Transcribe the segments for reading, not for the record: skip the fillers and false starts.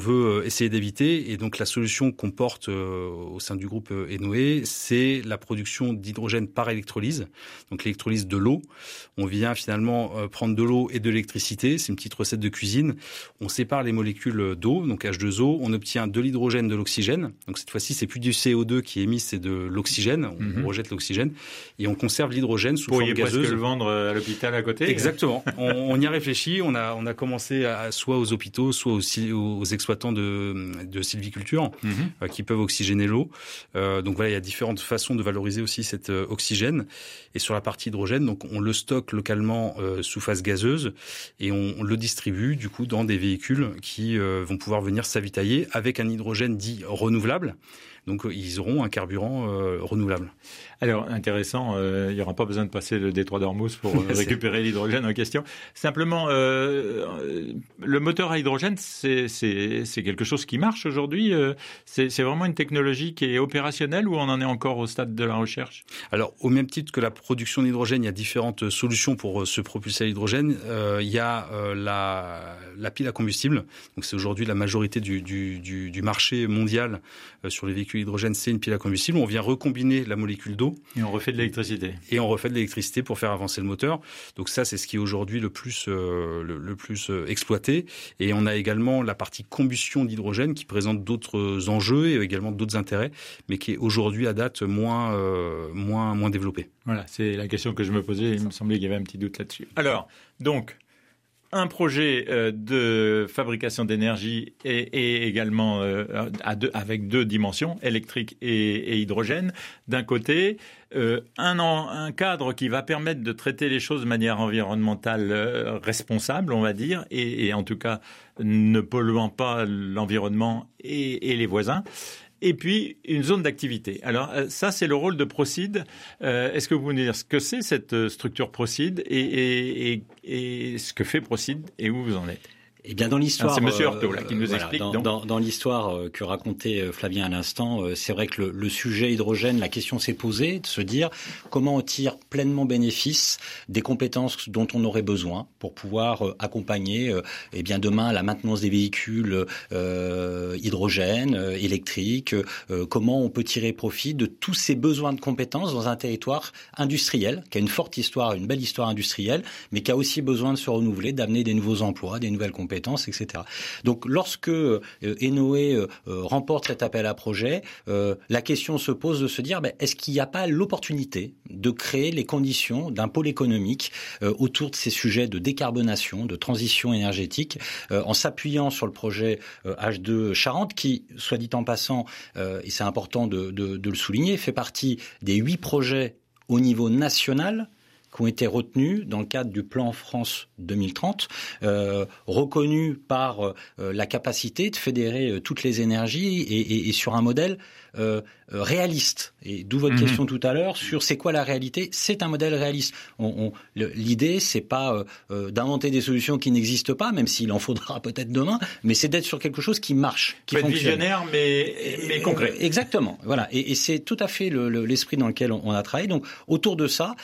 veut essayer d'éviter. Et donc la solution qu'on porte au sein du groupe Enoé, c'est la production d'hydrogène par électrolyse. Donc l'électrolyse de l'eau. On vient finalement prendre de l'eau et de l'électricité. C'est une petite recette de cuisine. On sépare les molécules d'eau, donc H2O. On obtient de l'hydrogène, de l'oxygène. Donc cette fois-ci, c'est plus du CO2 qui est émis, c'est de l'oxygène. On rejette l'oxygène et on conserve l'hydrogène sous forme gazeuse. Vous pourriez presque le vendre à l'hôpital à côté. Exactement. On y a réfléchi. On a commencé soit aux hôpitaux, soit aussi aux exploitants de sylviculture qui peuvent oxygéner l'eau. Donc voilà, il y a différentes façons de valoriser aussi cet oxygène. Et sur la partie hydrogène, donc on le stocke localement sous phase gazeuse et on le distribue du coup dans des véhicules qui vont pouvoir venir s'avitailler avec un hydrogène dit renouvelable. Donc ils auront un carburant renouvelable. Alors intéressant, il n'y aura pas besoin de passer le détroit d'Ormuz pour récupérer l'hydrogène en question. Simplement, le moteur à hydrogène, c'est quelque chose qui marche aujourd'hui. C'est vraiment une technologie qui est opérationnelle ou on en est encore au stade de la recherche? Alors au même titre que la production d'hydrogène, il y a différentes solutions pour se propulser à l'hydrogène. Il y a la pile à combustible. Donc c'est aujourd'hui la majorité du marché mondial sur les véhicules hydrogène, c'est une pile à combustible. On vient recombiner la molécule d'eau. Et on refait de l'électricité. Et on refait de l'électricité pour faire avancer le moteur. Donc ça, c'est ce qui est aujourd'hui le plus exploité. Et on a également la partie combustion d'hydrogène qui présente d'autres enjeux et également d'autres intérêts, mais qui est aujourd'hui à date moins développée. Voilà, c'est la question que je me posais. Il me semblait qu'il y avait un petit doute là-dessus. Alors, donc, un projet de fabrication d'énergie et également avec deux dimensions, électrique et hydrogène. D'un côté, un cadre qui va permettre de traiter les choses de manière environnementale responsable, on va dire, et en tout cas ne polluant pas l'environnement et les voisins. Et puis, une zone d'activité. Alors, ça, c'est le rôle de Procide. Est-ce que vous pouvez nous dire ce que c'est cette structure Procide et ce que fait Procide et où vous en êtes? Eh bien, dans l'histoire, c'est Monsieur Heurtaud là qui nous explique. Dans l'histoire que racontait Flavien à l'instant, c'est vrai que le sujet hydrogène, la question s'est posée de se dire comment on tire pleinement bénéfice des compétences dont on aurait besoin pour pouvoir accompagner, eh bien demain la maintenance des véhicules hydrogène, électriques. Comment on peut tirer profit de tous ces besoins de compétences dans un territoire industriel qui a une forte histoire, une belle histoire industrielle, mais qui a aussi besoin de se renouveler, d'amener des nouveaux emplois, des nouvelles compétences, etc. Donc, lorsque Enoé remporte cet appel à projet, la question se pose de se dire est-ce qu'il n'y a pas l'opportunité de créer les conditions d'un pôle économique autour de ces sujets de décarbonation, de transition énergétique, en s'appuyant sur le projet H2 Charente qui, soit dit en passant, et c'est important de le souligner, fait partie des 8 projets au niveau national qui ont été retenus dans le cadre du plan France 2030, reconnus par la capacité de fédérer toutes les énergies et sur un modèle réaliste. Et d'où votre question tout à l'heure sur c'est quoi la réalité. C'est un modèle réaliste. L'idée, c'est pas d'inventer des solutions qui n'existent pas, même s'il en faudra peut-être demain, mais c'est d'être sur quelque chose qui marche, qui fonctionne. Visionnaire, mais concret. Exactement. Voilà. Et c'est tout à fait l'esprit dans lequel on a travaillé. Donc, autour de ça,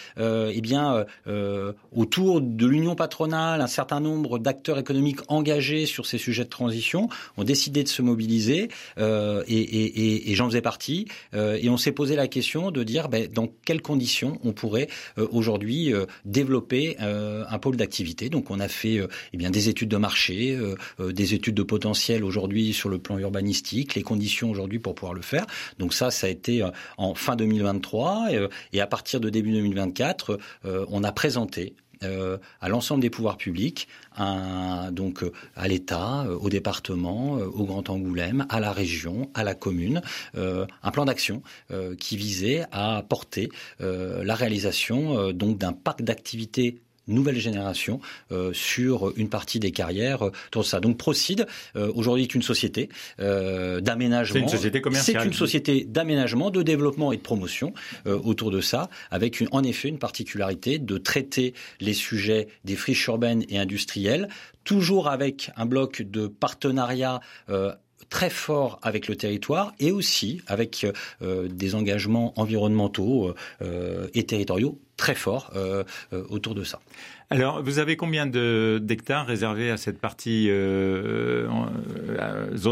autour de l'union patronale, un certain nombre d'acteurs économiques engagés sur ces sujets de transition ont décidé de se mobiliser et j'en faisais partie et on s'est posé la question de dire dans quelles conditions on pourrait aujourd'hui développer un pôle d'activité. Donc on a fait des études de marché, des études de potentiel aujourd'hui sur le plan urbanistique, les conditions aujourd'hui pour pouvoir le faire. Donc ça a été en fin 2023 et à partir de début 2024, on a présenté à l'ensemble des pouvoirs publics, donc à l'État, au département, au Grand Angoulême, à la région, à la commune, un plan d'action qui visait à porter la réalisation donc d'un parc d'activités nouvelle génération sur une partie des carrières tout ça. Donc Procide aujourd'hui est une société d'aménagement. C'est une société commerciale. C'est une société d'aménagement, de développement et de promotion autour de ça, avec en effet une particularité de traiter les sujets des friches urbaines et industrielles, toujours avec un bloc de partenariat très fort avec le territoire et aussi avec des engagements environnementaux et territoriaux très forts autour de ça. Alors, vous avez combien d'hectares réservés à cette partie zone